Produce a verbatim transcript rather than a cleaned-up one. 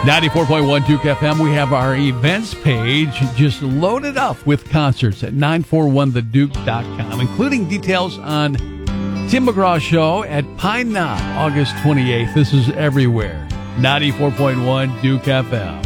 ninety-four point one Duke F M. We have our events page just loaded up with concerts at nine four one the duke dot com, including details on Tim McGraw Show at Pine Knob, August twenty-eighth. This is everywhere. ninety-four point one Duke F M.